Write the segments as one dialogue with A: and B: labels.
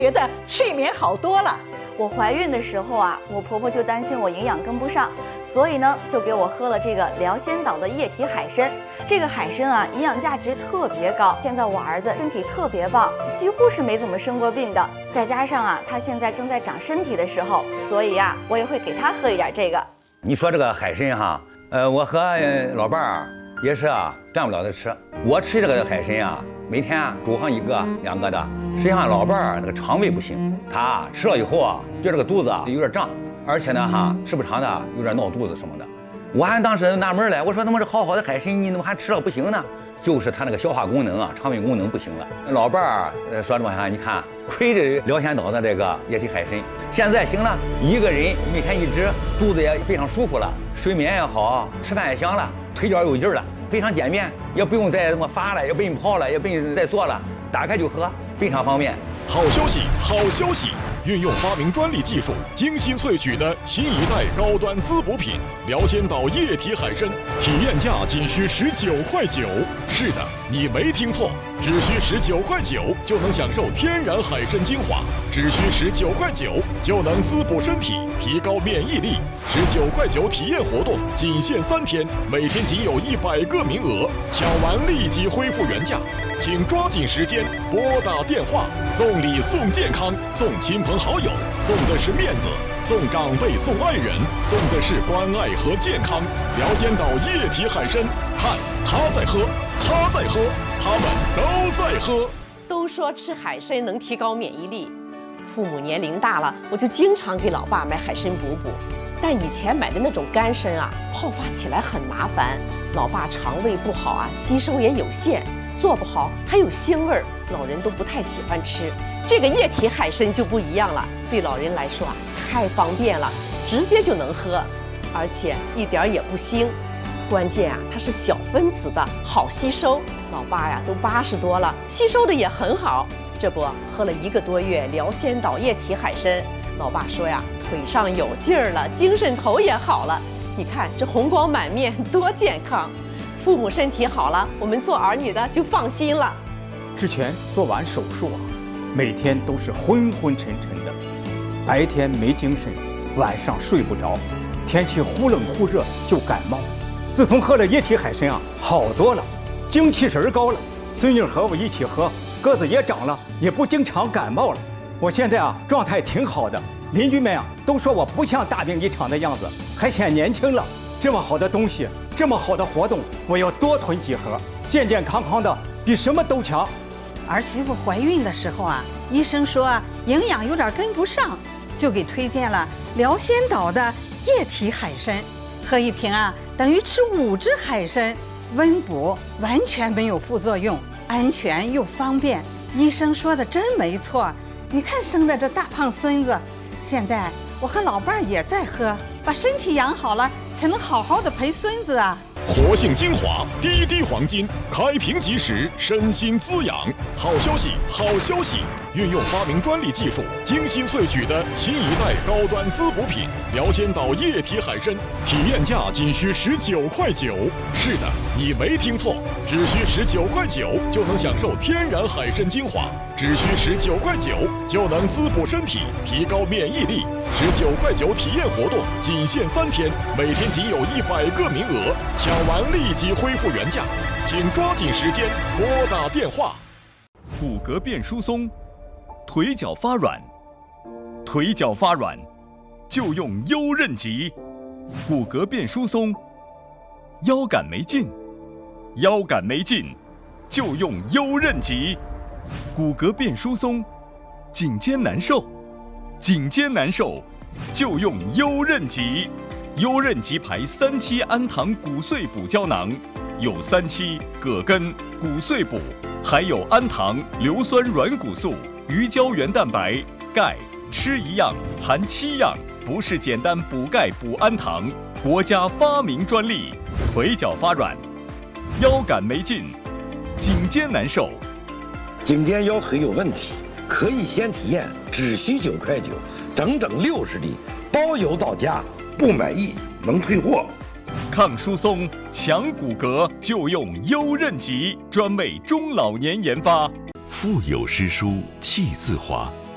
A: 觉得睡眠好多了。
B: 我怀孕的时候啊，我婆婆就担心我营养跟不上，所以呢，就给我喝了这个辽仙岛的液体海参。这个海参啊，营养价值特别高。现在我儿子身体特别棒，几乎是没怎么生过病的。再加上啊，他现在正在长身体的时候，所以啊，我也会给他喝一点这个。
C: 你说这个海参哈，我和老伴儿也是啊，占不了的吃。我吃这个海参啊，每天煮上1个2个的。实际上老伴儿那个肠胃不行，他吃了以后啊，觉得这个肚子啊有点胀，而且呢哈，吃不长的有点闹肚子什么的。我还当时纳闷了，我说他妈这好好的海参，你怎么还吃了不行呢？就是他那个消化功能啊，肠胃功能不行了。老伴儿说这么哈，你看亏着辽仙岛的这个液体海参，现在行了，一个人每天1支，肚子也非常舒服了，睡眠也好，吃饭也香了，腿脚有劲儿了，非常简便，也不用再这么发了，也不用泡了，也不用再做了，打开就喝，非常方便。
D: 好消息，好消息！运用发明专利技术，精心萃取的新一代高端滋补品辽仙岛液体海参，体验价仅需19.9块。是的，你没听错，只需19.9块就能享受天然海参精华，只需19.9块就能滋补身体，提高免疫力。19.9块体验活动仅限3天，每天仅有100个名额，抢完立即恢复原价。请抓紧时间拨打电话，送礼送健康，送亲朋好友，送的是面子，送长辈送爱人，送的是关爱和健康。辽仙岛液体海参，看他在喝，他在喝，他们都在喝。
E: 都说吃海参能提高免疫力，父母年龄大了，我就经常给老爸买海参补补。但以前买的那种干参啊，泡发起来很麻烦，老爸肠胃不好啊，吸收也有限。做不好还有腥味儿，老人都不太喜欢吃。这个液体海参就不一样了，对老人来说啊，太方便了，直接就能喝，而且一点也不腥。关键啊，它是小分子的，好吸收。老爸呀，都80多了，吸收的也很好。这不喝了1个多月辽仙岛液体海参，老爸说呀，腿上有劲儿了，精神头也好了。你看这红光满面，多健康！父母身体好了，我们做儿女的就放心了。
F: 之前做完手术啊，每天都是昏昏沉沉的，白天没精神，晚上睡不着，天气忽冷忽热就感冒。自从喝了液体海参啊，好多了，精气神高了。孙女和我一起喝，个子也长了，也不经常感冒了。我现在啊，状态挺好的，邻居们啊都说我不像大病一场的样子，还显年轻了。这么好的东西，这么好的活动，我要多囤几盒，健健康康的，比什么都强。
G: 儿媳妇怀孕的时候啊，医生说啊，营养有点跟不上，就给推荐了辽仙岛的液体海参，喝1瓶啊，等于吃5只海参，温补，完全没有副作用，安全又方便。医生说的真没错，你看生的这大胖孙子，现在我和老伴儿也在喝，把身体养好了，才能好好的陪孙子啊。
D: 活性精华，滴滴黄金，开瓶即食，身心滋养。好消息，好消息！运用发明专利技术，精心萃取的新一代高端滋补品辽仙岛液体海参，体验价仅需19.9块。是的，你没听错，只需19.9块就能享受天然海参精华，只需19.9块就能滋补身体，提高免疫力。19.9块体验活动仅限3天，每天仅有100个名额，抢完立即恢复原价，请抓紧时间拨打电话。
H: 骨骼变疏松，腿脚发软，腿脚发软就用优韧极。骨骼变疏松，腰杆没劲，腰杆没劲就用优韧极。骨骼变疏松，颈肩难受，颈肩难受就用优韧极。优韧极牌3期氨糖骨碎补胶囊，有3期葛根、骨碎补，还有氨糖、硫酸软骨素、鱼胶原蛋白、钙，吃一样含7样，不是简单补钙补氨糖，国家发明专利。腿脚发软，腰杆没劲，颈肩难受，
I: 颈肩腰腿有问题，可以先体验，只需9.9块，整整60粒，包邮到家，不满意能退货。
H: 抗疏松、强骨骼就用优韧极，专为中老年研发。
J: 腹有诗书气自华，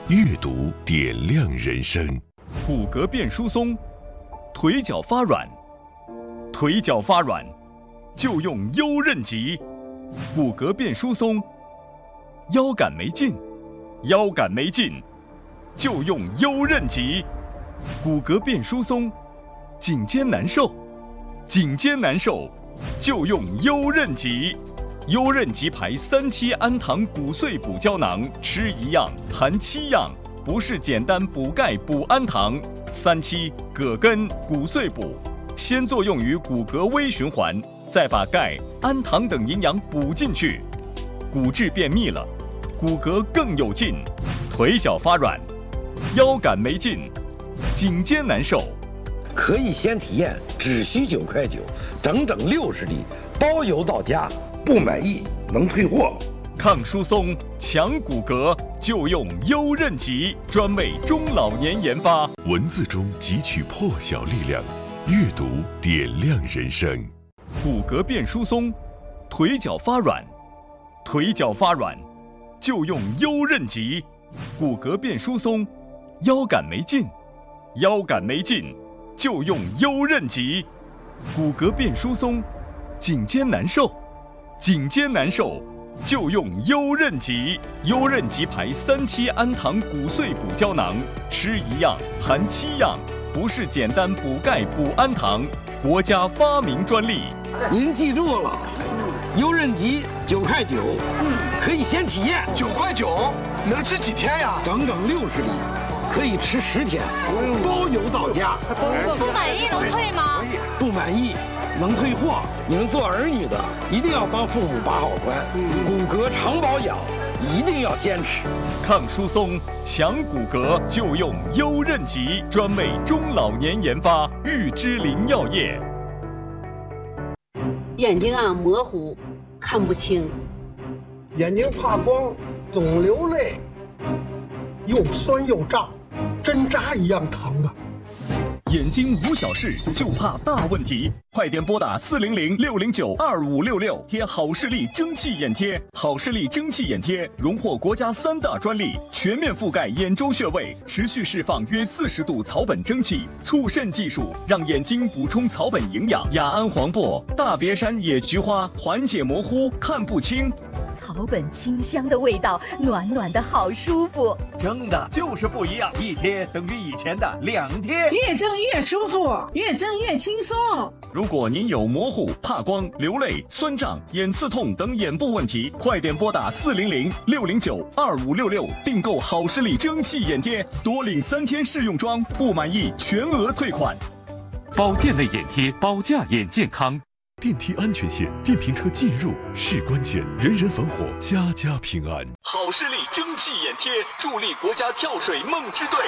J: 阅读点亮人生。
H: 骨骼变疏松，腿脚发软，腿脚发软就用优韧极。骨骼变疏松，腰杆没劲，腰杆没劲就用优韧极。骨骼变疏松，颈肩难受，颈肩难受就用优韧极。优韧极牌3期氨糖骨碎补胶囊，吃1样含7样，不是简单补钙补氨糖。3期葛根骨碎补，先作用于骨骼微循环，再把钙、氨糖等营养补进去，骨质变密了，骨骼更有劲。腿脚发软，腰杆没劲，颈肩难受，
I: 可以先体验，只需9块9，整整60粒，包邮到家，不满意能退货。
H: 抗疏松、强骨骼就用优韧极，专为中老年研发。
J: 文字中汲取破晓力量，阅读点亮人生。
H: 骨骼变疏松，腿脚发软，腿脚发软就用优韧极。骨骼变疏松，腰杆没劲，腰杆没劲就用优韧极。骨骼变疏松，颈肩难受，颈肩难受就用优韧极。优韧极牌3期氨糖骨碎补胶囊，吃1样含7样，不是简单补钙补氨糖，国家发明专利。
I: 您记住了，优韧极9块9，可以先体验。
K: 9块9，能吃几天呀？
I: 整整60粒，可以吃10天，包邮到家。
L: 不满意能退吗？
I: 不满意能退货。你们做儿女的一定要帮父母把好关，骨骼常保养一定要坚持。
H: 抗疏松、强骨骼就用优韧极，专为中老年研发，玉芝林药业。
M: 眼睛模糊，看不清，
K: 眼睛怕光，总流泪，又酸又胀，针扎一样疼啊！
H: 眼睛无小事，就怕大问题。快点拨打400-609-2566，贴好视力蒸汽眼贴。好视力蒸汽眼贴荣获国家3大专利，全面覆盖眼周穴位，持续释放约40度草本蒸汽，促渗技术让眼睛补充草本营养。雅安黄柏、大别山野菊花缓解模糊看不清。
B: 草本清香的味道，暖暖的好舒服。
N: 蒸的就是不一样，一贴等于以前的2贴，
O: 越蒸越舒服，越蒸越轻松。
H: 如果您有模糊、怕光、流泪、酸胀、眼刺痛等眼部问题，快点拨打400-609-2566，订购好视力蒸汽眼贴，多领3天试用装，不满意全额退款。
P: 保健类眼贴，保驾眼健康。
J: 电梯安全线，电瓶车进入是关键，人人防火，家家平安。
H: 好视力蒸汽眼贴，助力国家跳水梦之队。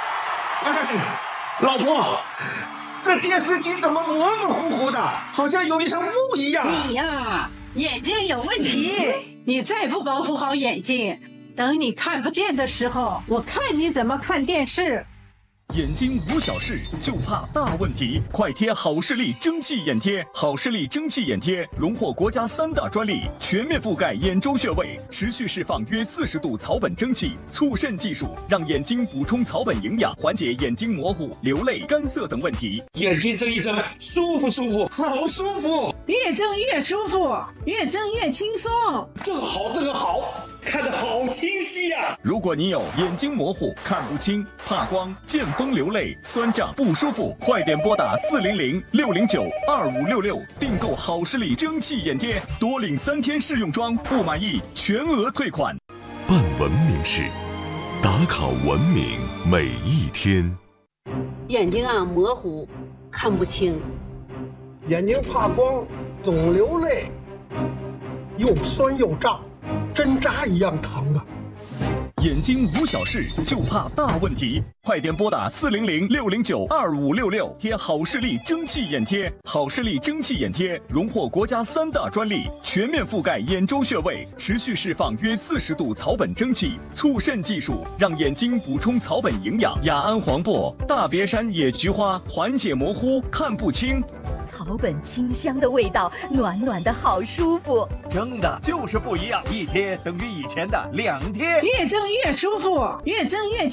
K: 老婆，这电视机怎么模模糊糊的，好像有一层雾一样？
O: 你呀，眼睛有问题，你再不保护好眼睛，等你看不见的时候，我看你怎么看电视。
H: 眼睛无小事，就怕大问题。快贴好视力蒸汽眼贴。好视力蒸汽眼贴荣获国家3大专利，全面覆盖眼周穴位，持续释放约40度草本蒸汽，促渗技术让眼睛补充草本营养，缓解眼睛模糊、流泪、干涩等问题。
K: 眼睛睁一睁，舒不舒服？好舒服，
O: 越睁越舒服，越睁越轻松。
K: 这个好，这个好，看得好清晰呀！
H: 如果你有眼睛模糊、看不清、怕光、见风流泪、酸胀不舒服，快点拨打400-609-2566，订购好视力蒸汽眼贴，多领3天试用装，不满意全额退款。
J: 办文明事，打卡文明每一天。
M: 眼睛模糊，看不清，
K: 眼睛怕光，总流泪，又酸又胀，针扎一样疼啊！
H: 眼睛无小事，就怕大问题。快点拨打400-609-2566，贴好视力蒸汽眼贴。好视力蒸汽眼贴荣获国家3大专利，全面覆盖眼周穴位，持续释放约40度草本蒸汽，促渗技术让眼睛补充草本营养。雅安黄柏、大别山野菊花缓解模糊看不清。
Q: 草本清香的味道，暖暖的好舒服。
N: 蒸的就是不一样，一天等于以前的2天。
O: 越蒸越舒服，越蒸越